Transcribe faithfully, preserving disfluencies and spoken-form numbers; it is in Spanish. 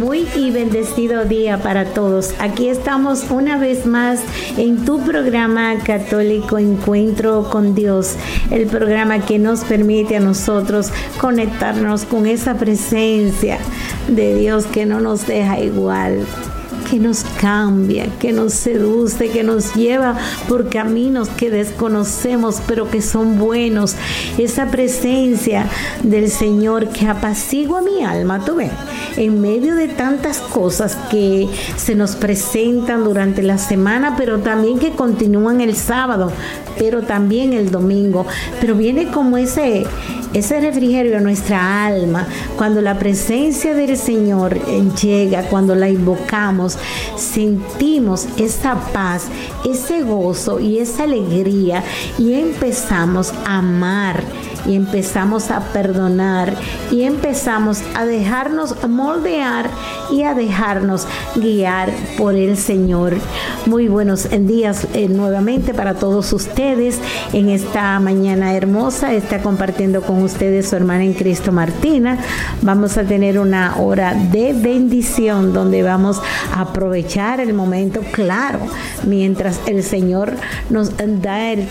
Muy y bendecido día para todos. Aquí estamos una vez más en tu programa católico Encuentro con Dios, el programa que nos permite a nosotros conectarnos con esa presencia de Dios que no nos deja igual, que nos cambia, que nos seduce, que nos lleva por caminos que desconocemos, pero que son buenos. Esa presencia del Señor que apacigua mi alma, tú ves, en medio de tantas cosas que se nos presentan durante la semana, pero también que continúan el sábado, pero también el domingo. Pero viene como ese, ese refrigerio a nuestra alma cuando la presencia del Señor llega, cuando la invocamos. Sentimos esa paz, ese gozo y esa alegría y empezamos a amar y empezamos a perdonar y empezamos a dejarnos moldear y a dejarnos guiar por el Señor. Muy buenos días eh, nuevamente para todos ustedes en esta mañana hermosa. Está compartiendo con ustedes su hermana en Cristo, Martina. Vamos a tener una hora de bendición donde vamos a aprovechar el momento, claro, mientras el Señor nos da el